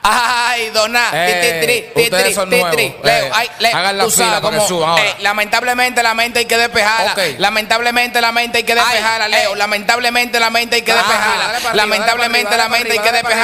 Ay, dona. Ustedes son nuevos. Leo, hagan la tú fila sabes para que cómo, suban ahora. lamentablemente la mente hay que despejarla. Ok. Lamentablemente la mente hay que despejarla, Leo. Lamentablemente la mente hay que despejarla. Lamentablemente la mente hay que despejarla.